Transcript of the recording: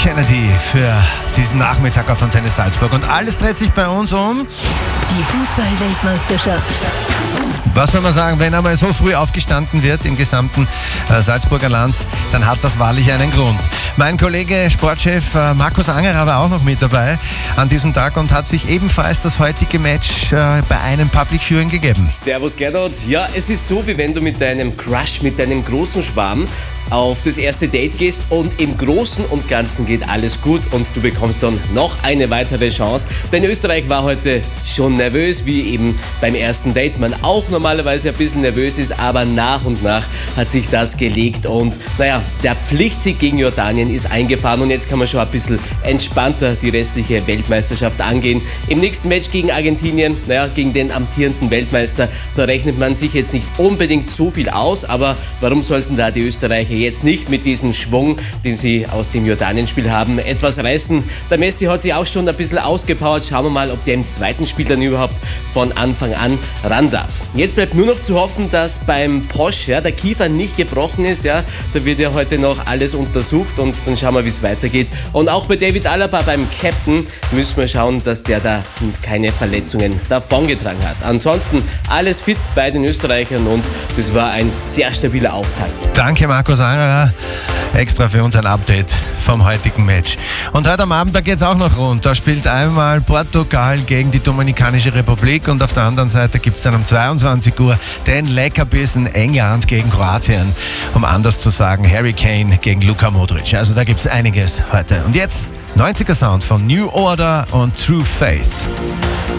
Kennedy für diesen Nachmittag auf Antenne Salzburg. Und alles dreht sich bei uns um die Fußball-Weltmeisterschaft. Was soll man sagen, wenn einmal so früh aufgestanden wird im gesamten Salzburger Land, dann hat das wahrlich einen Grund. Mein Kollege Sportchef Markus Angerer war auch noch mit dabei an diesem Tag und hat sich ebenfalls das heutige Match bei einem Public Viewing gegeben. Servus Gernot. Ja, es ist so, wie wenn du mit deinem Crush, mit deinem großen Schwarm auf das erste Date gehst und im Großen und Ganzen geht alles gut und du bekommst dann noch eine weitere Chance. Denn Österreich war heute schon nervös, wie eben beim ersten Date man auch normalerweise ein bisschen nervös ist, aber nach und nach hat sich das gelegt und der Pflichtsieg gegen Jordanien ist eingefahren und jetzt kann man schon ein bisschen entspannter die restliche Weltmeisterschaft angehen. Im nächsten Match gegen Argentinien, gegen den amtierenden Weltmeister, da rechnet man sich jetzt nicht unbedingt so viel aus, aber warum sollten da die Österreicher jetzt nicht mit diesem Schwung, den sie aus dem Jordanien-Spiel haben, etwas reißen? Der Messi hat sich auch schon ein bisschen ausgepowert. Schauen wir mal, ob der im zweiten Spiel dann überhaupt von Anfang an ran darf. Jetzt bleibt nur noch zu hoffen, dass beim Posch der Kiefer nicht gebrochen ist. Da wird ja heute noch alles untersucht und dann schauen wir, wie es weitergeht. Und auch bei David Alaba, beim Captain, müssen wir schauen, dass der da keine Verletzungen davongetragen hat. Ansonsten alles fit bei den Österreichern und das war ein sehr stabiler Auftakt. Danke Markus Angerer, extra für uns ein Update vom heutigen Match. Und heute am Abend, da geht es auch noch rund. Da spielt einmal Portugal gegen die Dominikanische Republik und auf der anderen Seite gibt es dann um 22 Uhr den Leckerbissen England gegen Kroatien. Um anders zu sagen, Harry Kane gegen Luka Modric. Also da gibt es einiges heute. Und jetzt 90er Sound von New Order und True Faith.